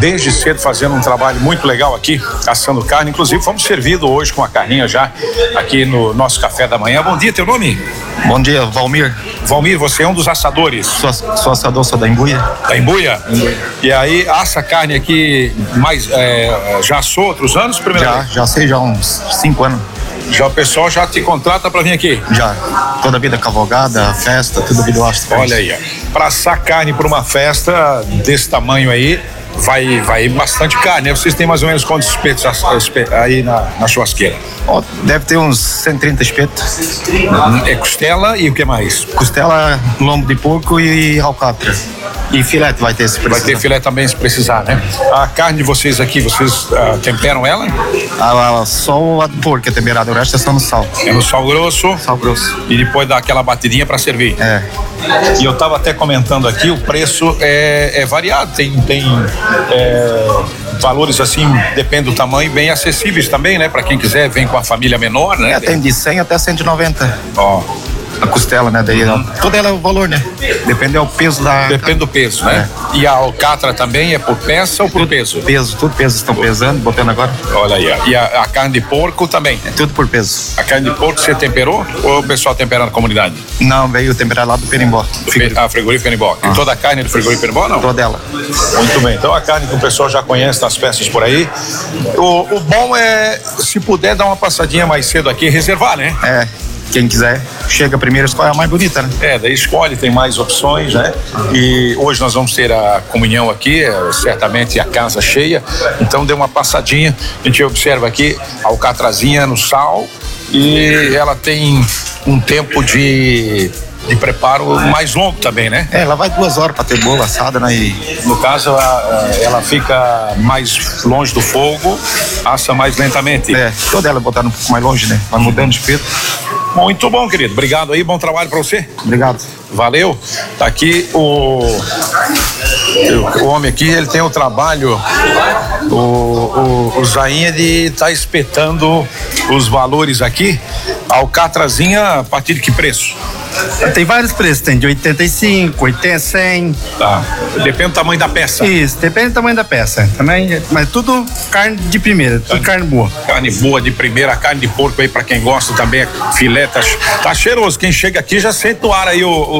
desde cedo fazendo um trabalho muito legal aqui, assando carne. Inclusive, fomos servidos hoje com a carninha já aqui no nosso café da manhã. Bom dia, teu nome? Bom dia, Valmir. Valmir, você é um dos assadores. Sou assador, sou da Embuia. Da Embuia? E aí, assa carne aqui, já assou outros anos? Já sei, já há uns 5 anos. Já o pessoal já te contrata pra vir aqui? Já, toda a vida cavalgada, festa, tudo vida eu acho. Olha aí, pra assar carne pra uma festa desse tamanho aí, vai bastante carne, né? Vocês têm mais ou menos quantos espetos aí na churrasqueira? Deve ter uns 130 espetos. É costela e o que mais? Costela, lombo de porco e alcatra. E filete vai ter se precisar. Vai ter filé também se precisar, né? A carne de vocês aqui, vocês temperam ela? Só a de porco é temperada, o resto é só no sal. É no sal grosso? Sal grosso. E depois dá aquela batidinha pra servir? É. E eu tava até comentando aqui, o preço é variado, tem valores assim, depende do tamanho, bem acessíveis também, né? Pra quem quiser, vem com a família menor, né? Tem de 100 até 190. Ó. A costela, né? Daí toda ela é o valor, né? Depende do peso da... Depende do peso, né? É. E a alcatra também é por peça ou por peso? Peso, tudo peso, estão pesando, botando agora. Olha aí, e a carne de porco também? É tudo por peso. A carne de porco você temperou ou o pessoal tempera na comunidade? Não, veio temperar lá do Perimbó. Frigorífico Perimbó. E toda a carne do frigorífico Perimbó, não? Toda ela. Muito bem, então a carne que o pessoal já conhece nas festas por aí. O bom é, se puder dar uma passadinha mais cedo aqui e reservar, né? É. Quem quiser, chega primeiro, escolhe a mais bonita, né? Daí escolhe, tem mais opções, né? E hoje nós vamos ter a comunhão aqui, certamente a casa cheia, então dê uma passadinha, a gente observa aqui a alcatrazinha no sal e ela tem um tempo de preparo mais longo também, né? Ela vai 2 horas para ter boa assada, né? E no caso, ela fica mais longe do fogo, assa mais lentamente. Toda ela botar um pouco mais longe, né? Vai mudando de espeto. Muito bom, querido. Obrigado aí, bom trabalho para você. Obrigado. Valeu. Tá aqui o homem aqui, ele tem o trabalho, o Zainha de tá espetando os valores aqui. A alcatrazinha, a partir de que preço? Tem vários preços, tem de 85, 80, 100. Tá. Depende do tamanho da peça. Isso, depende do tamanho da peça. Também, mas tudo carne de primeira, tudo carne boa. Carne boa de primeira, a carne de porco aí pra quem gosta também, filé, tá cheiroso. Quem chega aqui já sente no ar aí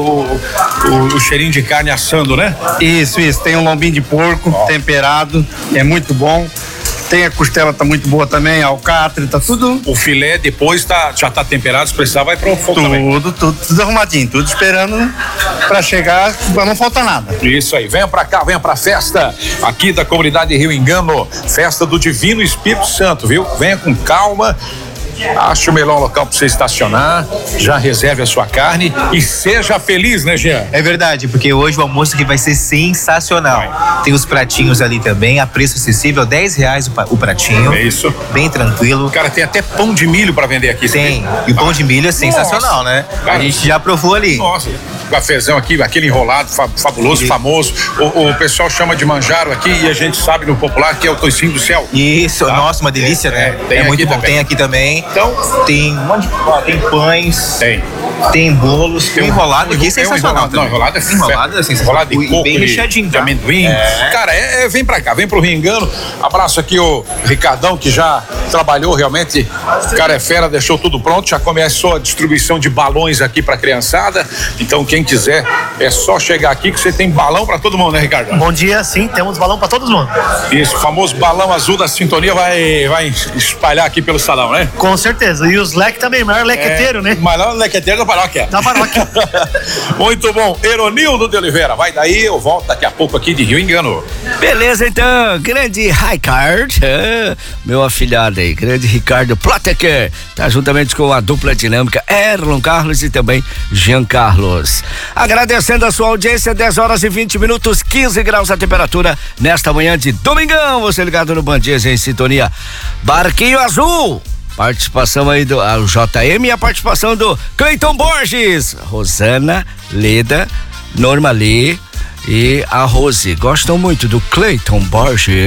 o cheirinho de carne assando, né? Isso, tem um lombinho de porco temperado, é muito bom. Tem a costela, tá muito boa também, a alcatra, tá tudo. O filé depois já tá temperado, se precisar vai pro fogo também. Tudo arrumadinho, tudo esperando pra chegar, pra não faltar nada. Isso aí, venha pra cá, venha pra festa aqui da comunidade Rio Engano, festa do Divino Espírito Santo, viu? Venha com calma. Ache o melhor local para você estacionar, já reserve a sua carne e seja feliz, né, Jean? É verdade, porque hoje o almoço aqui vai ser sensacional. Tem os pratinhos ali também, a preço acessível, R$10 o pratinho. É isso. Bem tranquilo. Cara, tem até pão de milho para vender aqui. Tem, e o pão de milho é sensacional, né? Cara, a gente já provou ali. Nossa, cafezão aqui, aquele enrolado fabuloso, famoso. O pessoal chama de manjaro aqui e a gente sabe no popular que é o toicinho do céu. Isso, tá? Nossa, uma delícia, né? É muito bom. Também. Tem aqui também. Então, tem pães. Tem bolos. Tem enrolado aqui, sensacional. Enrolado é sensacional. Enrolado de coco, bem recheadinho, de amendoim. Cara, vem pra cá, vem pro Rio Engano. Abraço aqui o Ricardão, que já trabalhou realmente. O cara é fera, deixou tudo pronto. Já começou a distribuição de balões aqui pra criançada. Então, quem quiser, é só chegar aqui que você tem balão pra todo mundo, né, Ricardão? Bom dia, sim, temos balão pra todo mundo. Isso, o famoso balão azul da sintonia vai espalhar aqui pelo salão, né? Com certeza. E os leques também, maior lequeteiro, né? Maior lequeteiro da paróquia. Da paróquia. Muito bom. Eronildo de Oliveira. Vai daí, eu volto daqui a pouco aqui de Rio Engano. Beleza, então. Grande Ricardo, meu afilhado aí, grande Ricardo Plotecker, tá juntamente com a dupla dinâmica Erlon Carlos e também Jean Carlos. Agradecendo a sua audiência, 10h20, 15 graus a temperatura nesta manhã de domingão. Você ligado no Band Dias em sintonia. Barquinho Azul. Participação aí do JM e a participação do Cleiton Borges, Rosana, Leda, Norma Lee e a Rose. Gostam muito do Cleiton Borges.